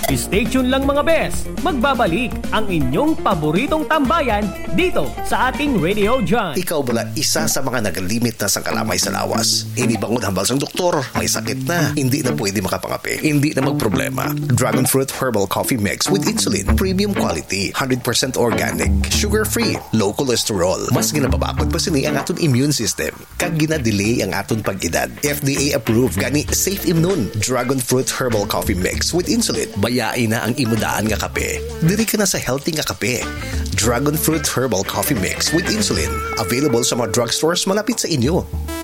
Stay tuned lang mga bes, magbabalik ang inyong paboritong tambayan dito sa ating Radio John. Ikaw bala isa sa mga nagalimit na sa kalamay sa lawas. Inibangon hambal sang doktor, may sakit na, hindi na pwede makapangapi, hindi na magproblema. Dragon Fruit Herbal Coffee Mix with Insulin, premium quality, 100% organic, sugar-free, low cholesterol. Mas ginapabakod pa sini ang aton immune system. Kag gina-delay ang aton pag-edad. FDA approved gani Safe Immune. Dragon Fruit Herbal Coffee Mix with Insulin. Bayain na ang imudaan nga kape. Diri ka na sa healthy nga kape. Dragon Fruit Herbal Coffee Mix with Insulin. Available sa mga drugstores malapit sa inyo.